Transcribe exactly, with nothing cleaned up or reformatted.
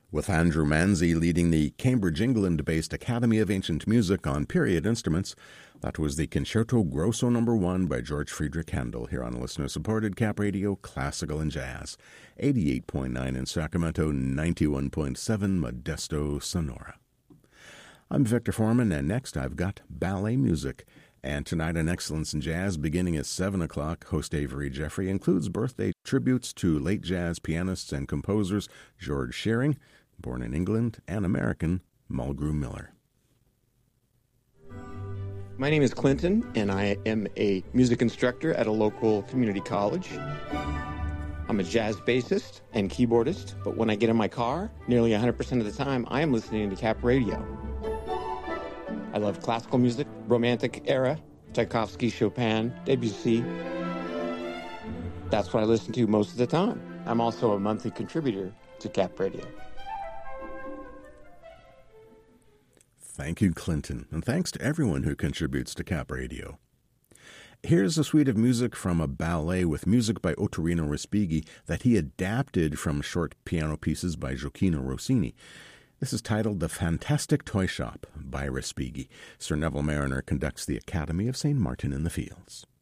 With Andrew Manzi leading the Cambridge, England-based Academy of Ancient Music on period instruments. That was the Concerto Grosso Number One by George Friedrich Handel here on listener-supported Cap Radio, Classical and Jazz, eighty-eight point nine in Sacramento, ninety-one point seven Modesto, Sonora. I'm Victor Foreman, and next I've got ballet music. And tonight on Excellence in Jazz, beginning at seven o'clock, host Avery Jeffrey includes birthday tributes to late jazz pianists and composers George Shearing, born in England, and American Mulgrew Miller. My name is Clinton, and I am a music instructor at a local community college. I'm a jazz bassist and keyboardist, but when I get in my car, nearly one hundred percent of the time, I am listening to Cap Radio. I love classical music, romantic era, Tchaikovsky, Chopin, Debussy. That's what I listen to most of the time. I'm also a monthly contributor to Cap Radio. Thank you, Clinton, and thanks to everyone who contributes to Cap Radio. Here's a suite of music from a ballet with music by Ottorino Respighi that he adapted from short piano pieces by Gioacchino Rossini. This is titled The Fantastic Toy Shop by Respighi. Sir Neville Marriner conducts the Academy of Saint Martin in the Fields.